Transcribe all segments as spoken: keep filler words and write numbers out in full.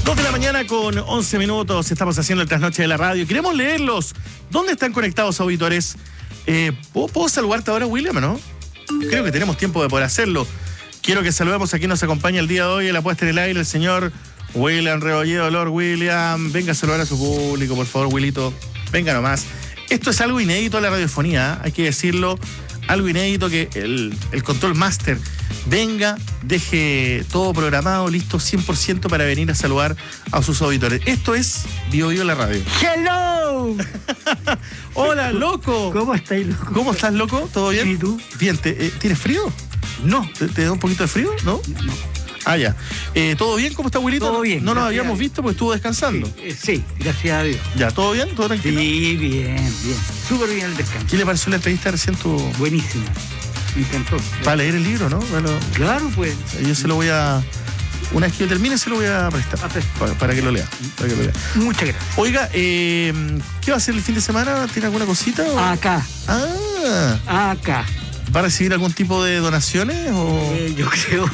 dos de la mañana con once minutos, estamos haciendo el trasnoche de la radio. Queremos leerlos. ¿Dónde están conectados, auditores? Eh, ¿puedo, ¿Puedo saludarte ahora, William, o no? Creo que tenemos tiempo de poder hacerlo. Quiero que saludemos a quien nos acompaña el día de hoy en la puesta en el aire, el señor William Rebolledo. Lord William, venga a saludar a su público, por favor, Willito. Venga nomás. Esto es algo inédito a la radiofonía, ¿eh? Hay que decirlo. Algo inédito, que el, el control master venga, deje todo programado, listo cien por ciento para venir a saludar a sus auditores. Esto es Bio Bio la radio. ¡Hello! Hola, loco. ¿Cómo estáis, loco? ¿Cómo estás, loco? ¿Todo bien? ¿Y tú? Bien, ¿te, eh, ¿tienes frío? No. ¿Te, ¿Te da un poquito de frío? ¿No? No. Ah, ya. Eh, ¿Todo bien? ¿Cómo está, Wilito? Todo bien. No nos gracias habíamos visto porque estuvo descansando. Sí, eh, sí, gracias a Dios. Ya, ¿todo bien? ¿Todo tranquilo? Sí, bien, bien. Súper bien el descanso. ¿Qué le pareció la entrevista recién tu...? Buenísima. Me encantó. Para leer el libro, ¿no? Bueno, Claro, pues. yo se lo voy a... Una vez que yo termine, se lo voy a prestar. A prestar. Para, para que lo lea. Para que lo lea. Muchas gracias. Oiga, eh, ¿qué va a hacer el fin de semana? ¿Tiene alguna cosita? O... Acá, Ah, acá. ¿va a recibir algún tipo de donaciones? O... Eh, yo creo.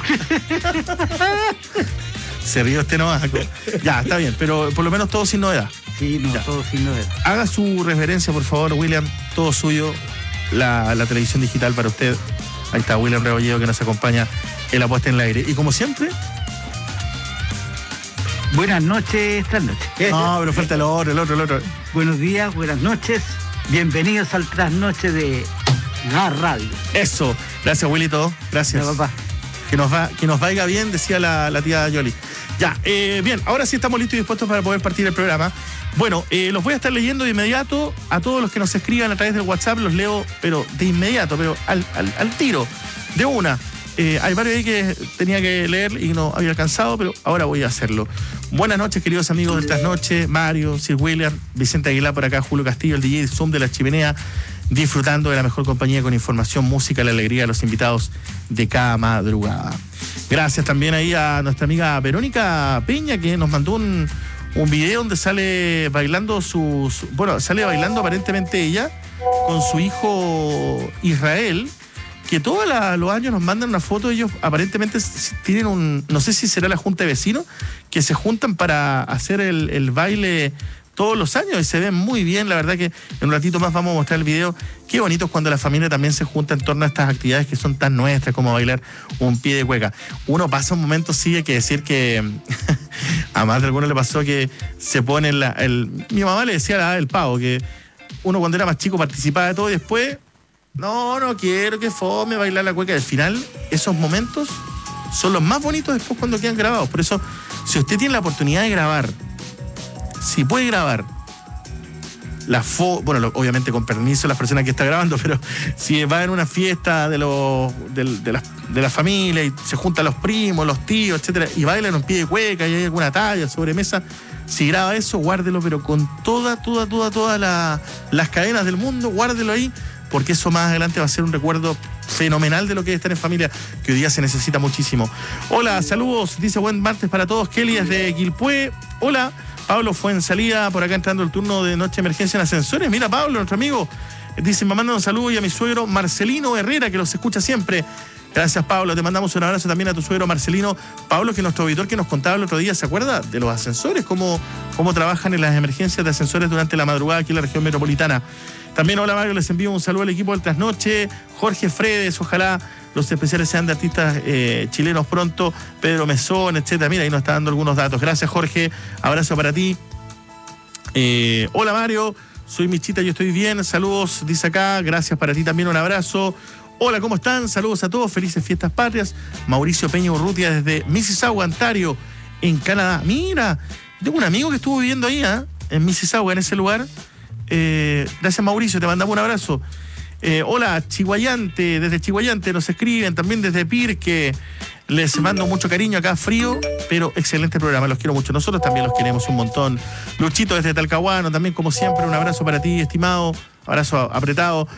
Se rió este novaco. Ya, está bien, pero por lo menos todo sin novedad. Sí, no, Ya. todo sin novedad. Haga su referencia, por favor, William. Todo suyo. La, la televisión digital para usted. Ahí está William Rebolledo, que nos acompaña en la puesta en el aire. Y como siempre... Buenas noches, trasnoche. No, pero falta el otro, el otro, el otro. Buenos días, buenas noches. Bienvenidos al trasnoche de la radio. Eso. Gracias, Willito. Gracias. Ya, papá. Que nos va, que nos vaya bien, decía la, la tía Yoli. Ya, eh, bien, ahora sí estamos listos y dispuestos para poder partir el programa. Bueno, eh, los voy a estar leyendo de inmediato. A todos los que nos escriban a través del WhatsApp los leo, pero de inmediato, pero al, al, al tiro, de una. Eh, hay varios ahí que tenía que leer y no había alcanzado, pero ahora voy a hacerlo. Buenas noches, queridos amigos del Trasnoche, Mario, Sir William, Vicente Aguilar por acá, Julio Castillo, el D J Zoom de la Chimenea, disfrutando de la mejor compañía con información, música, la alegría de los invitados de cada madrugada. Gracias también ahí a nuestra amiga Verónica Peña, que nos mandó un, un video donde sale bailando sus... Bueno, sale bailando aparentemente ella con su hijo Israel, que todos la, los años nos mandan una foto. Ellos aparentemente tienen un... No sé si será la junta de vecinos, que se juntan para hacer el, el baile todos los años y se ven muy bien. La verdad que en un ratito más vamos a mostrar el video. Qué bonito es cuando la familia también se junta en torno a estas actividades que son tan nuestras como bailar un pie de cueca. Uno pasa un momento, sí, hay que decir que a más de alguno le pasó que se pone la, el... Mi mamá le decía la el pavo, que uno cuando era más chico participaba de todo y después, no, no quiero que fome bailar la cueca. Al final, esos momentos son los más bonitos después cuando quedan grabados. Por eso, si usted tiene la oportunidad de grabar, si puede grabar la foto, bueno, lo, obviamente con permiso de las personas que está grabando, pero si va en una fiesta de los de, de, la, de la familia y se juntan los primos, los tíos, etcétera, y bailan un pie de cueca y hay alguna talla, sobremesa, si graba eso, guárdelo, pero con toda, toda, toda, todas la, las cadenas del mundo, guárdelo ahí, porque eso más adelante va a ser un recuerdo fenomenal de lo que es estar en familia, que hoy día se necesita muchísimo. Hola, saludos, dice buen martes para todos. Kelly desde Quilpué. Hola, Pablo fue en salida, por acá entrando el turno de noche de emergencia en ascensores. Mira, Pablo, nuestro amigo, dice, me mandan un saludo y a mi suegro Marcelino Herrera, que los escucha siempre. Gracias, Pablo, te mandamos un abrazo también a tu suegro Marcelino. Pablo, que es nuestro auditor que nos contaba el otro día, ¿se acuerda? De los ascensores, cómo, cómo trabajan en las emergencias de ascensores durante la madrugada aquí en la región metropolitana. También, hola Mario, les envío un saludo al equipo del Trasnoche. Jorge Fredes, ojalá los especiales sean de artistas eh, chilenos pronto. Pedro Mesón, etcétera. Mira, ahí nos está dando algunos datos. Gracias, Jorge. Abrazo para ti. Eh, hola Mario, soy Michita, yo estoy bien. Saludos, dice acá. Gracias para ti también, un abrazo. Hola, ¿cómo están? Saludos a todos. Felices fiestas patrias. Mauricio Peña Urrutia desde Mississauga, Ontario, en Canadá. Mira, tengo un amigo que estuvo viviendo ahí, ¿eh? En Mississauga, en ese lugar. Eh, gracias, Mauricio, te mandamos un abrazo. Eh, hola, Chihuayante, desde Chihuayante nos escriben, también desde Pirque. Les mando mucho cariño, acá frío, pero excelente programa, los quiero mucho. Nosotros también los queremos un montón. Luchito desde Talcahuano, también como siempre, un abrazo para ti, estimado. Abrazo apretado.